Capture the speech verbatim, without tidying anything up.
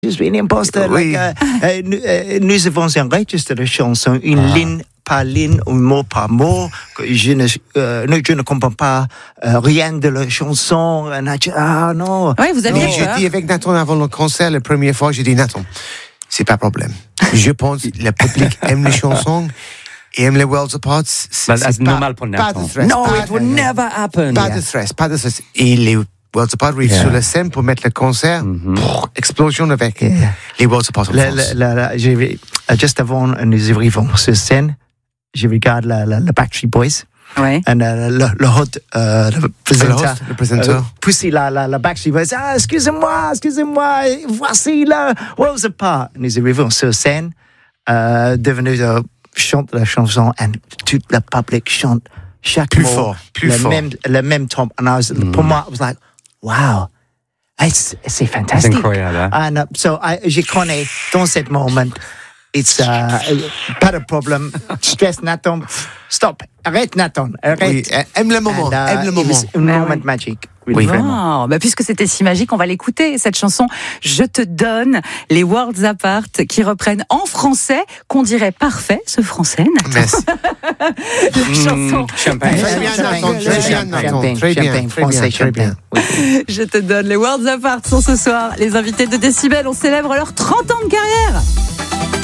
Je suis un imposteur. Oui. Like, uh, uh, nous, uh, nous avons enregistré la chanson, une ah. ligne par ligne, un mot par mot. Je ne, euh, je ne comprends pas euh, rien de la chanson. Ah non. Oui, vous aviez peur. J'ai dit avec Nathan avant le concert, la première fois, j'ai dit Nathan, c'est pas problème. Je pense que le public aime les chansons. Et aime les Worlds Apart. C'est, c'est pas, normal pour Nathan. Pas de stress. No, pas it would never happen. Pas yeah. de stress, pas de stress. Et les Worlds Apart arrivent yeah. sur la scène pour mettre le concert. Mm-hmm. Pff, explosion avec yeah. les Worlds Apart en la, France. La, la, la, juste avant nous arrivons sur scène, je regarde la, la, la Backstreet Boys. Ouais. Et uh, le, le hôte, uh, le présenteur, le présenteur. Uh, pousser la, la, la Backstreet Boys. Ah, excusez-moi, excusez-moi, voici la Worlds Apart. Nous arrivons sur scène, uh, devenu uh, chante la chanson et tout le public chante chaque plus mot, fort, plus le fort. même, le même temps. And I was, mm. Pour moi, I was like, wow, it's, c'est fantastique. C'est incroyable. Hein? And uh, so I, je connais dans ce moment, it's uh, pas de problème. Stress Nathan, stop, arrête Nathan, arrête. Oui, aime le moment, And, uh, aime le moment. Un moment oui. magique. Oui, vraiment. Oh, bah puisque c'était si magique, on va l'écouter, cette chanson « Je te donne », les Worlds Apart, qui reprennent en français, qu'on dirait parfait, ce français, Nathan. Merci. La chanson. Champagne. Très bien, Nathan. Très bien, Nathan. Très bien, français, très bien. Je te donne, les Worlds Apart sont ce soir les invités de Décibel. On célèbre leurs trente ans de carrière.